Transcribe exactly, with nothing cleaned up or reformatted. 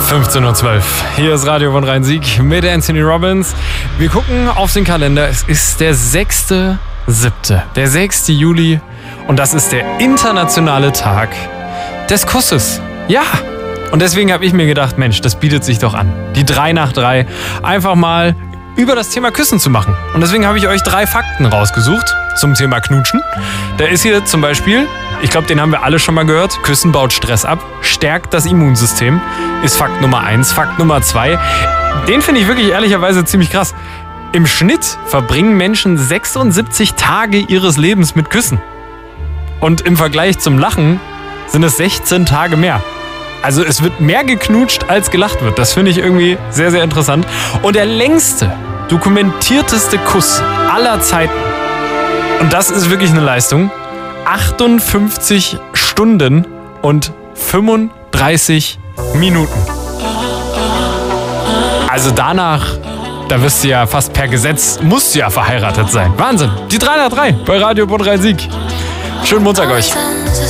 fünfzehn Uhr zwölf. Hier ist Radio von Rhein-Sieg mit Anthony Robbins. Wir gucken auf den Kalender. Es ist der sechster siebter Der sechster Juli. Und das ist der internationale Tag des Kusses. Ja. Und deswegen habe ich mir gedacht, Mensch, das bietet sich doch an. Die drei nach drei einfach mal über das Thema Küssen zu machen. Und deswegen habe ich euch drei Fakten rausgesucht zum Thema Knutschen. Da ist hier zum Beispiel, ich glaube, den haben wir alle schon mal gehört, Küssen baut Stress ab, stärkt das Immunsystem, ist Fakt Nummer eins. Fakt Nummer zwei, den finde ich wirklich ehrlicherweise ziemlich krass. Im Schnitt verbringen Menschen sechsundsiebzig Tage ihres Lebens mit Küssen. Und im Vergleich zum Lachen sind es sechzehn Tage mehr. Also es wird mehr geknutscht, als gelacht wird. Das finde ich irgendwie sehr, sehr interessant. Und der längste, dokumentierteste Kuss aller Zeiten, und das ist wirklich eine Leistung, achtundfünfzig Stunden und fünfunddreißig Minuten. Also danach, da wirst du ja fast per Gesetz, musst du ja verheiratet sein. Wahnsinn. Die drei nach drei bei Radio Bonn Rhein-Sieg. Schönen Montag euch.